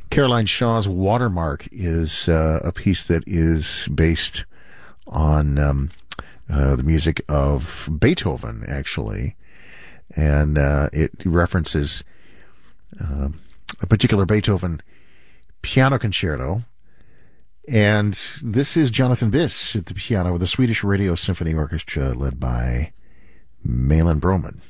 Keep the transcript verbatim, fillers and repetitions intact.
Caroline Shaw's Watermark is uh, a piece that is based on um, uh, the music of Beethoven, actually. And uh, it references uh, a particular Beethoven piano concerto. And this is Jonathan Biss at the piano with the Swedish Radio Symphony Orchestra led by Malin Broman.